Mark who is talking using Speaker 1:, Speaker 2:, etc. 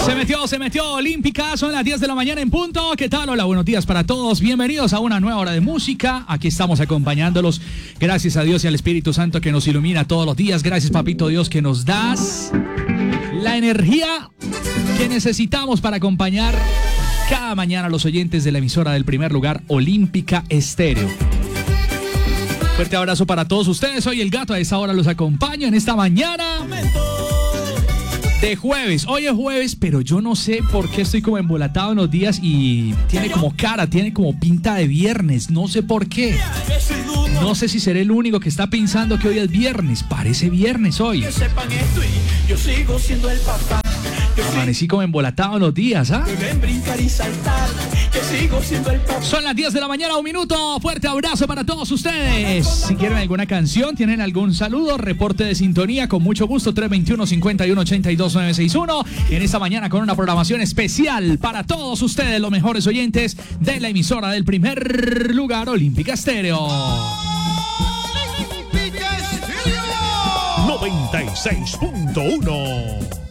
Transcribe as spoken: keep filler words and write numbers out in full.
Speaker 1: Se metió, se metió Olímpica, son las diez de la mañana en punto. ¿Qué tal? Hola, buenos días para todos. Bienvenidos a una nueva hora de música. Aquí estamos acompañándolos. Gracias a Dios y al Espíritu Santo que nos ilumina todos los días. Gracias, Papito Dios, que nos das la energía que necesitamos para acompañar cada mañana a los oyentes de la emisora del primer lugar, Olímpica Estéreo. Fuerte abrazo para todos ustedes. Soy el Gato, a esta hora los acompaño en esta mañana de jueves. Hoy es jueves, pero yo no sé por qué estoy como embolatado en los días y tiene como cara, tiene como pinta de viernes. No sé por qué. No sé si seré el único que está pensando que hoy es viernes. Parece viernes hoy. Amanecí como embolatado en los días, ¿ah? Son las diez de la mañana, un minuto. Fuerte abrazo para todos ustedes. Si quieren alguna canción, tienen algún saludo, reporte de sintonía, con mucho gusto, tres dos uno, cinco uno ocho dos, nueve seis uno. En esta mañana con una programación especial para todos ustedes, los mejores oyentes de la emisora del primer lugar, Olímpica Estéreo.
Speaker 2: noventa y seis punto uno.